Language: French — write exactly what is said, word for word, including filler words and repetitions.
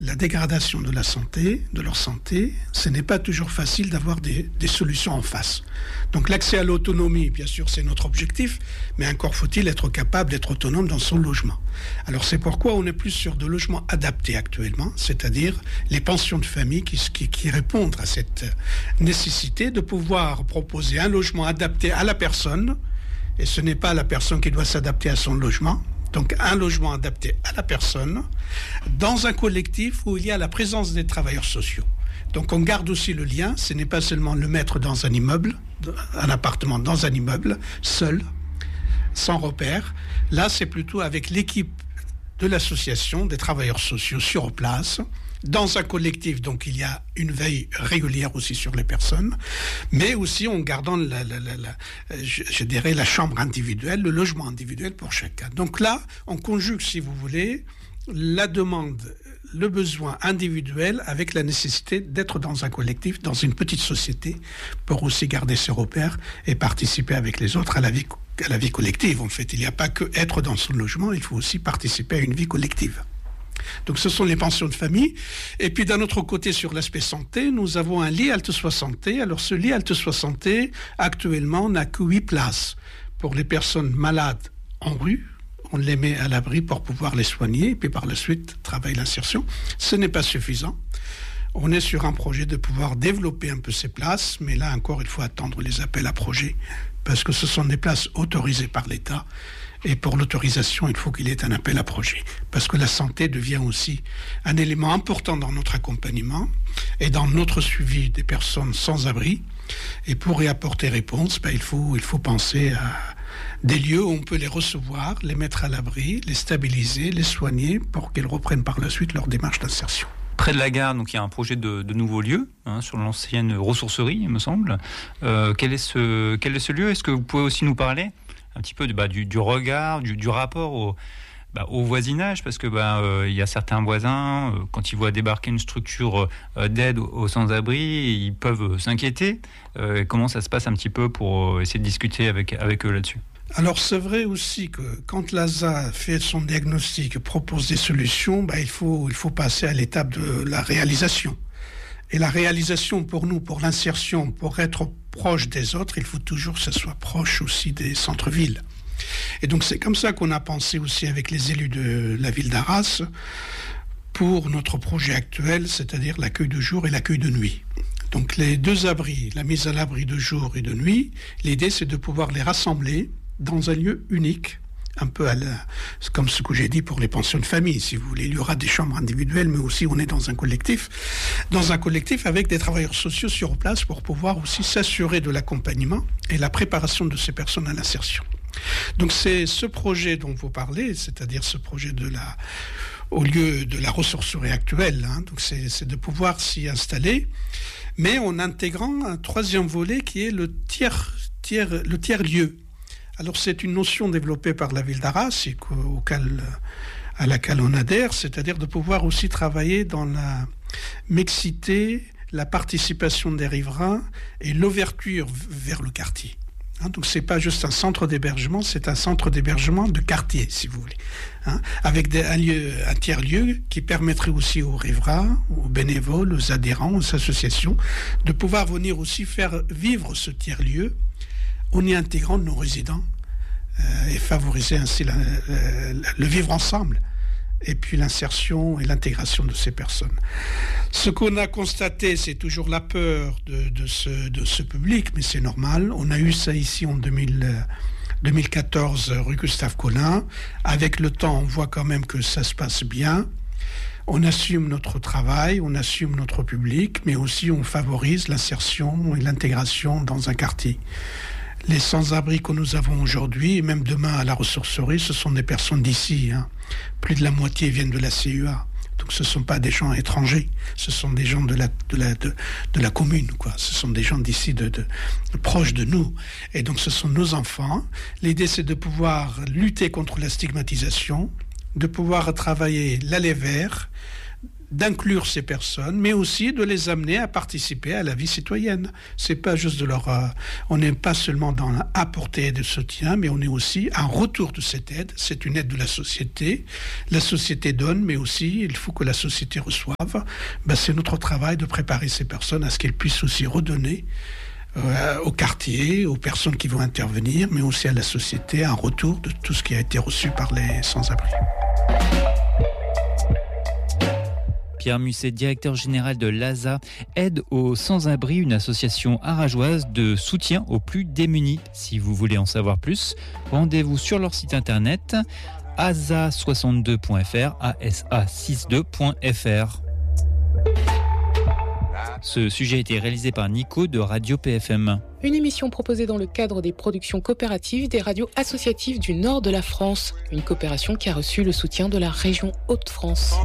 la dégradation de la santé, de leur santé, ce n'est pas toujours facile d'avoir des, des solutions en face. Donc l'accès à l'autonomie, bien sûr, c'est notre objectif, mais encore faut-il être capable d'être autonome dans son logement. Alors c'est pourquoi on est plus sur de logements adaptés actuellement, c'est-à-dire les pensions de famille qui, qui, qui répondent à cette nécessité de pouvoir proposer un logement adapté à la personne, et ce n'est pas la personne qui doit s'adapter à son logement. Donc un logement adapté à la personne, dans un collectif où il y a la présence des travailleurs sociaux. Donc on garde aussi le lien, ce n'est pas seulement le mettre dans un immeuble, un appartement dans un immeuble, seul, sans repère. Là, c'est plutôt avec l'équipe de l'association des travailleurs sociaux sur place, dans un collectif, donc il y a une veille régulière aussi sur les personnes, mais aussi en gardant, la, la, la, la, je, je dirais, la chambre individuelle, le logement individuel pour chacun. Donc là, on conjugue, si vous voulez, la demande, le besoin individuel avec la nécessité d'être dans un collectif, dans une petite société, pour aussi garder ses repères et participer avec les autres à la vie, à la vie collective. En fait, il n'y a pas que être dans son logement, il faut aussi participer à une vie collective. Donc ce sont les pensions de famille. Et puis d'un autre côté, sur l'aspect santé, nous avons un lit Halte Soixanté. Alors ce lit Halte Soixanté, actuellement, n'a que huit places pour les personnes malades en rue. On les met à l'abri pour pouvoir les soigner, et puis par la suite, travailler l'insertion. Ce n'est pas suffisant. On est sur un projet de pouvoir développer un peu ces places, mais là encore, il faut attendre les appels à projets, parce que ce sont des places autorisées par l'État. Et pour l'autorisation, il faut qu'il y ait un appel à projet. Parce que la santé devient aussi un élément important dans notre accompagnement et dans notre suivi des personnes sans abri. Et pour y apporter réponse, ben, il faut, il faut penser à des lieux où on peut les recevoir, les mettre à l'abri, les stabiliser, les soigner pour qu'ils reprennent par la suite leur démarche d'insertion. Près de la gare, donc, il y a un projet de, de nouveau lieu, hein, sur l'ancienne ressourcerie, il me semble. Euh, quel est ce, quel est ce lieu ? Est-ce que vous pouvez aussi nous parler un petit peu de, bah, du, du regard, du, du rapport au, bah, au voisinage, parce que bah, euh, y a certains voisins, euh, quand ils voient débarquer une structure euh, d'aide aux, aux sans-abri, ils peuvent euh, s'inquiéter. Euh, comment ça se passe un petit peu pour euh, essayer de discuter avec, avec eux là-dessus ? Alors c'est vrai aussi que quand l'A S A fait son diagnostic, propose des solutions, bah, il faut, il faut passer à l'étape de la réalisation. Et la réalisation pour nous, pour l'insertion, pour être proche des autres, il faut toujours que ce soit proche aussi des centres-villes. Et donc c'est comme ça qu'on a pensé aussi avec les élus de la ville d'Arras pour notre projet actuel, c'est-à-dire l'accueil de jour et l'accueil de nuit. Donc les deux abris, la mise à l'abri de jour et de nuit, l'idée c'est de pouvoir les rassembler dans un lieu unique, un peu à la, comme ce que j'ai dit pour les pensions de famille, si vous voulez. Il y aura des chambres individuelles, mais aussi on est dans un collectif, dans un collectif avec des travailleurs sociaux sur place pour pouvoir aussi s'assurer de l'accompagnement et la préparation de ces personnes à l'insertion. Donc c'est ce projet dont vous parlez, c'est-à-dire ce projet de la, au lieu de la ressourcerie actuelle, hein, donc c'est, c'est de pouvoir s'y installer, mais en intégrant un troisième volet qui est le tiers, tiers, le tiers-lieu. Alors c'est une notion développée par la ville d'Arras et auquel, à laquelle on adhère, c'est-à-dire de pouvoir aussi travailler dans la mixité, la participation des riverains et l'ouverture vers le quartier. Hein, donc c'est pas juste un centre d'hébergement, c'est un centre d'hébergement de quartier, si vous voulez, hein, avec des, un, lieu, un tiers-lieu qui permettrait aussi aux riverains, aux bénévoles, aux adhérents, aux associations, de pouvoir venir aussi faire vivre ce tiers-lieu en y intégrant nos résidents euh, et favoriser ainsi la, la, le vivre ensemble et puis l'insertion et l'intégration de ces personnes. Ce qu'on a constaté, c'est toujours la peur de, de, ce, de ce public, mais c'est normal. On a eu ça ici en deux mille, deux mille quatorze, rue Gustave Collin. Avec le temps, on voit quand même que ça se passe bien. On assume notre travail, on assume notre public, mais aussi on favorise l'insertion et l'intégration dans un quartier. Les sans-abri que nous avons aujourd'hui, et même demain à la ressourcerie, ce sont des personnes d'ici. Hein. Plus de la moitié viennent de la C U A. Donc ce ne sont pas des gens étrangers, ce sont des gens de la, de la, de, de la commune, quoi. Ce sont des gens d'ici, de, de, de, proches de nous. Et donc ce sont nos enfants. L'idée, c'est de pouvoir lutter contre la stigmatisation, de pouvoir travailler l'aller vers, d'inclure ces personnes, mais aussi de les amener à participer à la vie citoyenne. C'est pas juste de leur... Euh, on n'est pas seulement dans apporter de soutien, mais on est aussi un retour de cette aide. C'est une aide de la société. La société donne, mais aussi il faut que la société reçoive. Ben, c'est notre travail de préparer ces personnes à ce qu'elles puissent aussi redonner euh, au quartier, aux personnes qui vont intervenir, mais aussi à la société, un retour de tout ce qui a été reçu par les sans-abri. Pierre Musset, directeur général de l'A S A, aide aux sans-abri, une association arageoise de soutien aux plus démunis. Si vous voulez en savoir plus, rendez-vous sur leur site internet a s a soixante-deux point f r, a s a soixante-deux point f r. Ce sujet a été réalisé par Nico de Radio P F M. Une émission proposée dans le cadre des productions coopératives des radios associatives du nord de la France. Une coopération qui a reçu le soutien de la région Hauts-de-France.